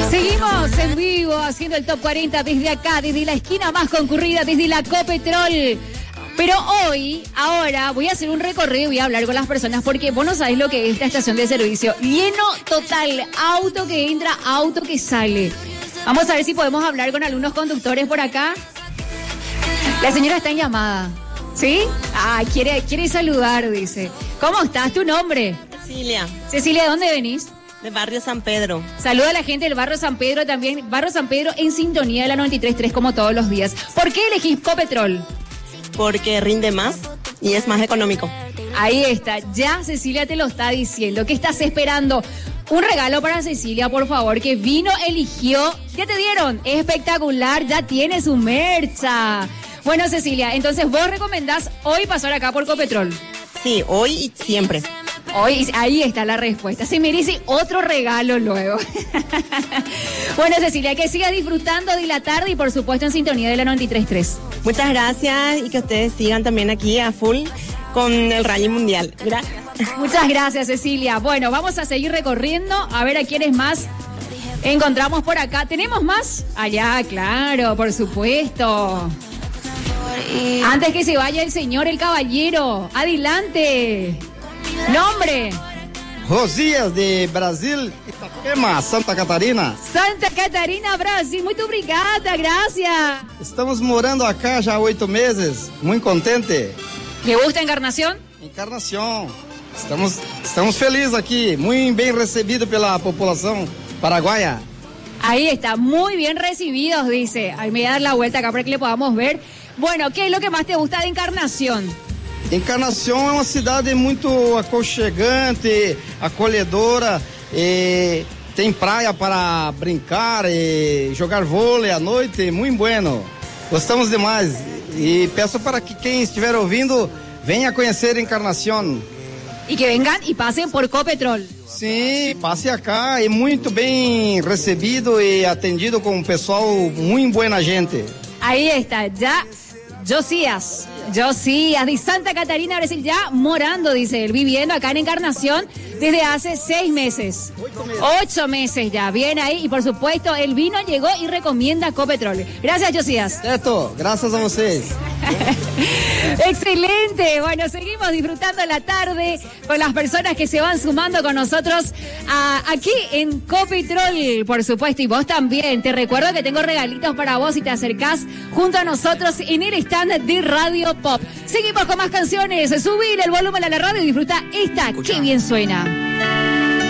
Seguimos en vivo haciendo el Top 40 desde acá, desde la esquina más concurrida, desde la Copetrol. Pero hoy, ahora, voy a hacer un recorrido y voy a hablar con las personas porque vos no sabés lo que es esta estación de servicio. Lleno total, auto que entra, auto que sale. Vamos a ver si podemos hablar con algunos conductores por acá. La señora está en llamada, ¿sí? Ah, quiere saludar, dice. ¿Cómo estás? ¿Tu nombre? Cecilia. Cecilia, ¿de dónde venís? De Barrio San Pedro. Saluda a la gente del Barrio San Pedro también. Barrio San Pedro en sintonía de la 93.3 como todos los días. ¿Por qué elegís Copetrol? Porque rinde más y es más económico. Ahí está, ya Cecilia te lo está diciendo. ¿Qué estás esperando? Un regalo para Cecilia, por favor, que vino, eligió. ¿Qué te dieron? Espectacular, ya tiene su mercha. Bueno, Cecilia, entonces vos recomendás hoy pasar acá por Copetrol. Sí, hoy y siempre. Hoy, ahí está la respuesta. Se merece otro regalo luego. Bueno, Cecilia, que sigas disfrutando de la tarde y por supuesto en sintonía de la 93.3. Muchas gracias y que ustedes sigan también aquí a full con el Rally Mundial. Gracias. Muchas gracias, Cecilia. Bueno, vamos a seguir recorriendo a ver a quiénes más encontramos por acá. ¿Tenemos más? Allá, claro, por supuesto. Antes que se vaya el señor, el caballero. Adelante. Nombre. Rosias, de Brasil, Itapema, Santa Catarina. Santa Catarina, Brasil. Muito obrigada, gracias. Estamos morando acá já há 8 meses, muito contente. ¿Le gusta Encarnación? Encarnação. Estamos felizes aqui, muito bem recebido pela população paraguaya. Ahí está, muy bien recibidos, dice. Ahí me voy a dar la vuelta acá para que le podamos ver. Bueno, ¿qué es lo que más te gusta de Encarnación? Encarnação é uma cidade muito aconchegante, acolhedora, tem praia para brincar, jogar vôlei à noite, muito bueno. Gostamos demais e peço para que quem estiver ouvindo venha conhecer Encarnação. Y que vengan y pasen por Copetrol. Sim, passe acá, é muito bem recebido e atendido com um pessoal muito buena gente. Ahí está, ya Josías de Santa Catarina, Brasil, ya morando, dice él, viviendo acá en Encarnación desde hace 6 meses. 8 meses ya, bien ahí. Y por supuesto, el vino llegó y recomienda Copetrol. Gracias, Josías. Certo, graças a vocês. Excelente. Bueno, seguimos disfrutando la tarde con las personas que se van sumando con nosotros aquí en Copetrol, por supuesto, y vos también. Te recuerdo que tengo regalitos para vos si te acercás junto a nosotros en el stand de Radio Pop. Seguimos con más canciones. Subir el volumen a la radio y disfruta esta. Escuchá. Qué bien suena.